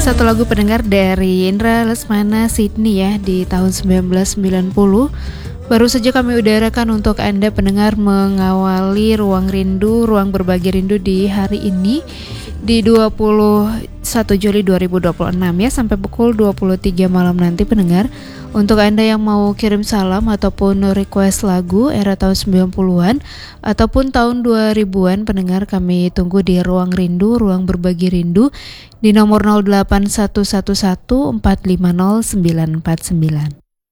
Satu lagu pendengar dari Indra Lesmana Sydney ya di tahun 1990. Baru saja kami udarakan untuk Anda pendengar mengawali Ruang Rindu, Ruang Berbagi Rindu di hari ini di 21 Juli 2026 ya, sampai pukul 23 malam nanti pendengar. Untuk Anda yang mau kirim salam ataupun request lagu era tahun 90-an ataupun tahun 2000-an pendengar, kami tunggu di Ruang Rindu, Ruang Berbagi Rindu di nomor 08111450949.